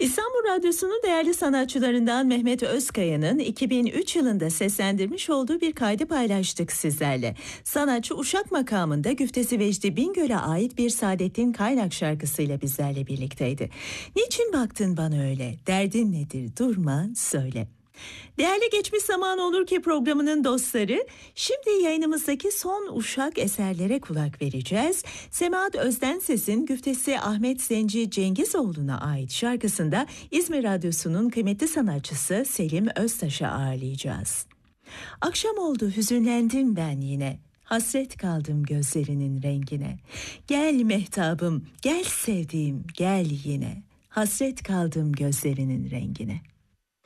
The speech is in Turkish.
İstanbul Radyosu'nun değerli sanatçılarından Mehmet Özkaya'nın 2003 yılında seslendirmiş olduğu bir kaydı paylaştık sizlerle. Sanatçı Uşak makamında Güftesi Vecdi Bingöl'e ait bir Saadettin Kaynak şarkısıyla bizlerle birlikteydi. Niçin baktın bana öyle? Derdin nedir? Durma, söyle. Değerli Geçmiş Zaman Olur Ki programının dostları, şimdi yayınımızdaki son Uşak eserlere kulak vereceğiz. Semahat Özdenses'in Güftesi Ahmet Zenci Cengizoğlu'na ait şarkısında İzmir Radyosu'nun kıymetli sanatçısı Selim Öztaş'ı ağırlayacağız. Akşam oldu, hüzünlendim ben yine. Hasret kaldım gözlerinin rengine. Gel mehtabım, gel sevdiğim, gel yine. Hasret kaldım gözlerinin rengine.